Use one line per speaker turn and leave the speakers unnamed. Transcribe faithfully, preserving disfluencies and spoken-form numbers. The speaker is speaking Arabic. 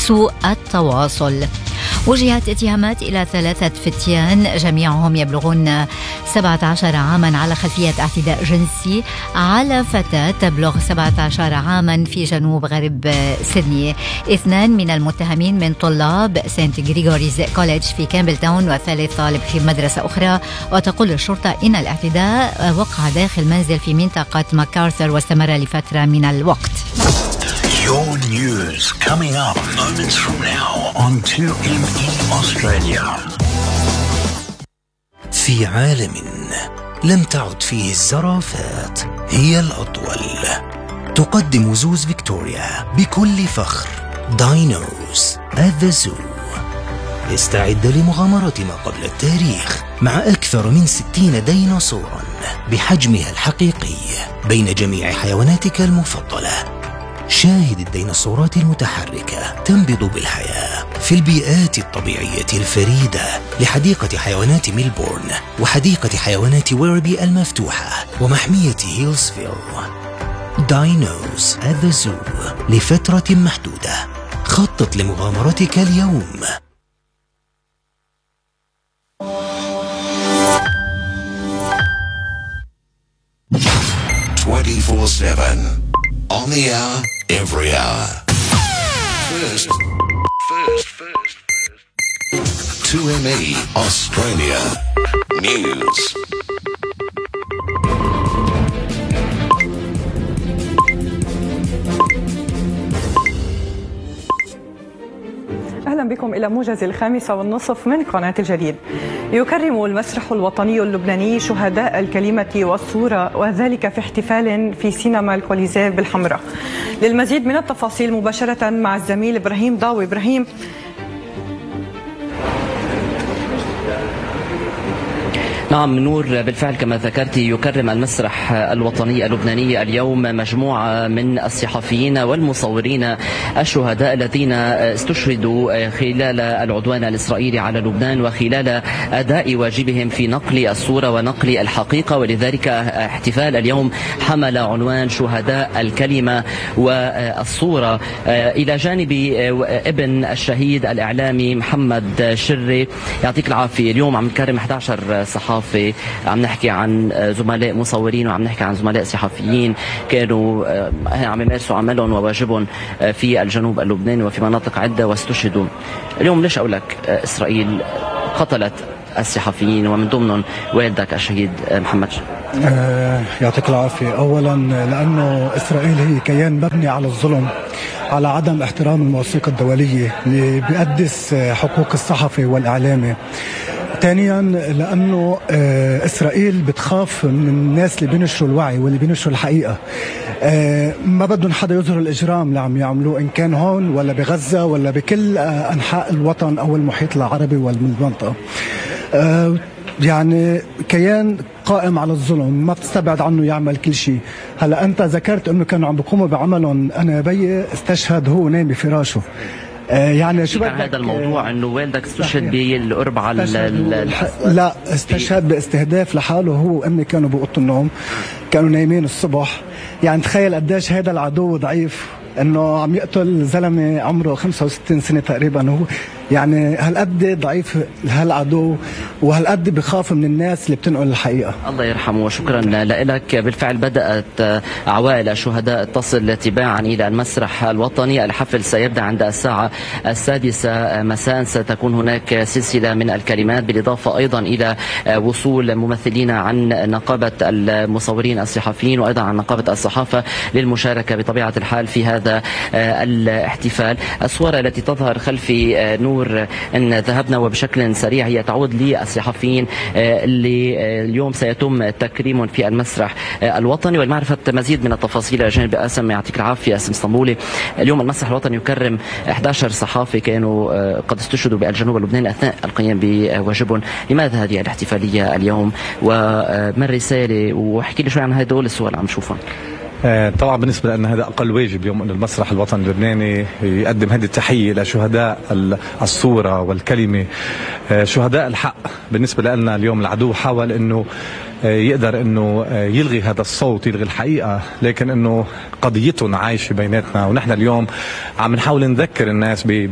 سوء التواصل. وجهت اتهامات إلى ثلاثة فتيان جميعهم يبلغون سبعة عشر عاما على خلفية اعتداء جنسي على فتاة تبلغ سبعة عشر عاما في جنوب غرب سيدني. اثنان من المتهمين من طلاب سانت غريغوريز كوليدج في كامبل تاون، والثالث طالب في مدرسة أخرى. وتقول الشرطة إن الاعتداء وقع داخل منزل في منطقة ماكارثر واستمر لفترة من الوقت.
Your news coming up moments from now on two M E Australia. في عالم لم تعد فيه الزرافات هي الأطول، تقدم زوز فيكتوريا بكل فخر داينوز at the Zoo. استعد لمغامرة ما قبل التاريخ مع أكثر من ستين ديناصورا بحجمها الحقيقي بين جميع حيواناتك المفضلة. شاهد الديناصورات المتحركة تنبض بالحياة في البيئات الطبيعية الفريدة لحديقة حيوانات ميلبورن وحديقة حيوانات ويربي المفتوحة ومحمية هيلزفيل. داينوز at the Zoo لفترة محدودة. خطط لمغامرتك اليوم.
twenty-four seven on the hour, every hour. First, first, first, first. two M E Australia News.
أهلا بكم إلى موجز الخامسة والنصف من قناة الجديد. يكرم المسرح الوطني اللبناني شهداء الكلمة والصورة، وذلك في احتفال في سينما الكوليزيه بالحمراء. للمزيد من التفاصيل مباشرة مع الزميل إبراهيم ضاوي. إبراهيم.
نعم نور، بالفعل كما ذكرت يكرم المسرح الوطني اللبناني اليوم مجموعة من الصحفيين والمصورين الشهداء الذين استشهدوا خلال العدوان الإسرائيلي على لبنان وخلال أداء واجبهم في نقل الصورة ونقل الحقيقة. ولذلك احتفال اليوم حمل عنوان شهداء الكلمة والصورة، إلى جانب ابن الشهيد الإعلامي محمد شري. يعطيك العافية. اليوم عم نكرم أحد عشر صحافي، عم نحكي عن زملاء مصورين وعم نحكي عن زملاء صحفيين كانوا عم يمارسوا عملهم وواجبهم في الجنوب اللبناني وفي مناطق عدة واستشهدوا. اليوم ليش أقول لك إسرائيل قتلت الصحفيين ومن ضمنهم والدك الشهيد محمد شري؟
آه يعطيك العافية. أولا لأنه إسرائيل هي كيان مبني على الظلم، على عدم احترام المواثيق الدولية اللي بيقدس حقوق الصحفي والإعلامي. ثانيا لأنه إسرائيل بتخاف من الناس اللي بينشروا الوعي واللي بينشروا الحقيقة. ما بدهم حدا يظهر الإجرام اللي عم يعملوه، إن كان هون ولا بغزة ولا بكل أنحاء الوطن أو المحيط العربي والمنطقة. يعني كيان قائم على الظلم، ما بتستبعد عنه يعمل كل شيء. هلا أنت ذكرت إنه كانوا عم بيقوموا بعملهم. أنا بيي استشهد هو نايم بفراشه. يعني شو
كان هذا الموضوع انه والدك استشهد بالقرب على
لا استشهد باستهداف لحاله. هو وامي كانوا بأوضة النوم، كانوا نايمين الصبح. يعني تخيل قديش هذا العدو ضعيف، انه عم يقتل زلمه عمره خمسة وستين سنة تقريبا. هو يعني هالقد ضعيف هالعدو وهالقد بخاف من الناس اللي بتنقل الحقيقة.
الله يرحمه وشكرا لك. بالفعل بدأت عوائل الشهداء تصل تباعا إلى المسرح الوطني. الحفل سيبدأ عند الساعة السادسة مساء. ستكون هناك سلسلة من الكلمات بالإضافة أيضا إلى وصول ممثلين عن نقابة المصورين الصحفيين وأيضا عن نقابة الصحافة للمشاركة بطبيعة الحال في هذا الاحتفال. الصور التي تظهر خلفي نور أن ذهبنا وبشكل سريع هي تعود للصحفيين اللي اليوم سيتم تكريمهم في المسرح الوطني. والمعرفة مزيد من التفاصيل جانب آسم، يعطيك العافية آسم اسطنبولي. اليوم المسرح الوطني يكرم أحد عشر صحافي كانوا قد استشهدوا بالجنوب اللبناني أثناء القيام بواجبهم. لماذا هذه الاحتفالية اليوم وما الرسالة؟ واحكي لي شوي عن هدول الصور اللي عم نشوفهم.
طبعا بالنسبة لأن هذا أقل واجب يوم أن المسرح الوطني اللبناني يقدم هذه التحية لشهداء الصورة والكلمة، شهداء الحق. بالنسبة لنا اليوم العدو حاول أنه يقدر أنه يلغي هذا الصوت، يلغي الحقيقة، لكن أنه قضيتهم عايشة بيناتنا. ونحن اليوم عم نحاول نذكر الناس ب